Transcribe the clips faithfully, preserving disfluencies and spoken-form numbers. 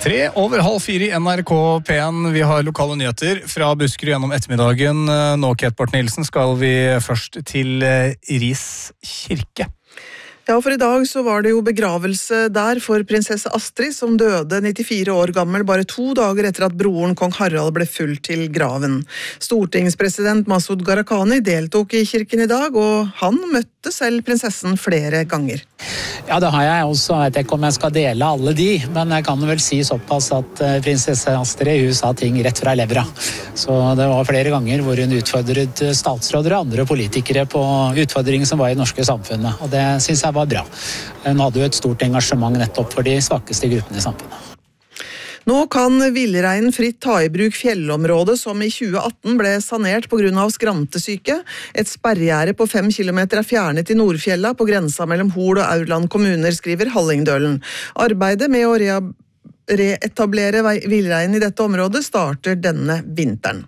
Tre over halv fire i N R K P en. Vi har lokale nyheter fra Buskerud gjennom ettermiddagen. Nå, Kate Barth-Nielsen, skal vi først til Ris kirke. Ja, for i dag så var det jo begravelse der for prinsesse Astrid, som døde nittifire år gammel, bare to dager etter at broren kong Harald ble fulgt til graven. Stortingspresident Masud Gharahkhani deltok i kirken i dag, og han møtte selv prinsessen flere ganger. Ja, det har jeg også. Jeg vet ikke om jeg skal dele alle de, men jeg kan vel si såpass at prinsesse Astrid, hun sa ting rett fra levra. Så det var flere ganger hvor hun utfordret statsråder og andre politikere på utfordringer som var i det norske samfunnet, og det synes jeg var bra. Hun hadde jo et stort engasjement nettopp for de svakeste gruppene i samfunnet. Nå kan villreinen fritt ta i bruk fjellområdet som i tjue atten ble sanert på grunn av skrantesyke. Et sperrgjerde på fem kilometer er fjernet i Nordfjella på grensa mellom Hol og Aurland kommuner, skriver Hallingdølen. Arbeidet med å rea reetablere villreinen i dette området starter denne vinteren.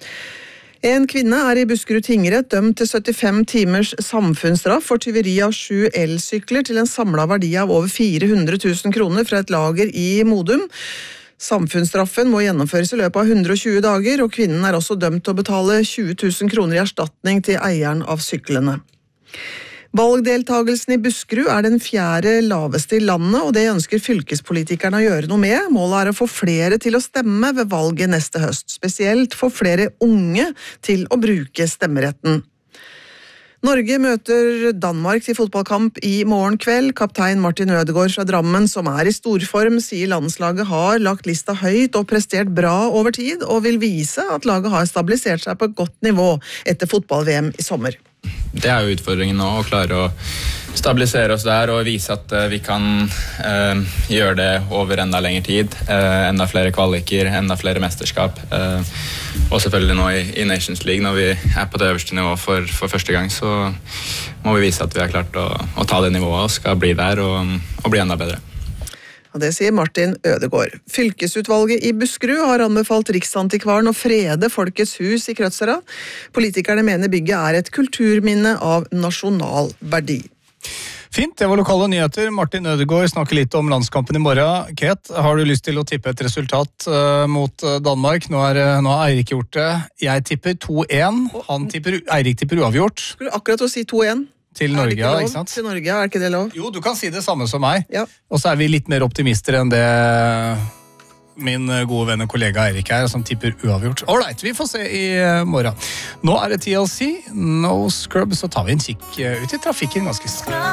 En kvinne er i Buskerud tingrett dømt til syttifem timers samfunnsstraff for tyveri av sju elsykler til en samlet verdi av over fire hundre tusen kroner fra et lager i Modum. Samfunnsstraffen må gjennomføres i løpet av hundre og tjue dager, og kvinnen er også dømt til å betale tjue tusen kroner i erstatning til eieren av syklene. Valgdeltagelsen i Buskerud er den fjerde laveste i landet, og det ønsker fylkespolitikerne å gjøre noe med. Målet er å få flere til å stemme ved valget neste høst, spesielt få flere unge til å bruke stemmeretten. Norge møter Danmark til fotballkamp i morgen kveld. Kaptein Martin Ødegaard fra Drammen, som er i storform, sier landslaget har lagt lista høyt og prestert bra over tid, og vil vise at laget har stabilisert seg på et godt nivå etter fotball-V M i sommer. Det er jo utfordringen nå, å klare å stabilisere oss der og vise at vi kan eh, gjøre det over enda lengre tid. Eh, enda flere kvaliker, enda flere mesterskap. Eh, og selvfølgelig nå i, i Nations League, når vi er på det øverste nivået for, for første gang, så må vi vise at vi har klart å, å ta det nivået og skal bli der og, og bli enda bedre. Og det sier Martin Ødegaard. Fylkesutvalget i Buskerud har anbefalt Riksantikvaren å frede Folkets hus i Krødsherad. Politikerne mener bygget er et kulturminne av nasjonal verdi. Fint, det var lokale nyheter. Martin Ødegaard snakker litt om landskampen i morgen. Kate, har du lyst til å tippe et resultat uh, mot Danmark? Nå, er, nå har Eirik gjort det. Jeg tipper to en. Han tipper, Eirik tipper uavgjort. Skulle akkurat å si to en. Til Norge, ja, ikke sant? Til Norge, er ikke det lov? Jo, du kan si det samme som meg. Ja. Og så er vi litt mer optimister enn det min gode venn og kollega Eirik her, som tipper uavgjort. Alright, vi får se i morgen. Nå er det T L C, No Scrub, så tar vi en kikk ut i trafikken ganske snart.